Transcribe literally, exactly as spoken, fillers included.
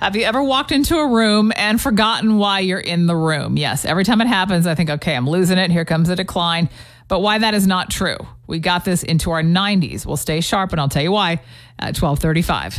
Have you ever walked into a room and forgotten why you're in the room? Yes, every time it happens, I think, okay, I'm losing it. Here comes a decline. But why that is not true. We got this into our nineties. We'll stay sharp, and I'll tell you why at twelve thirty-five.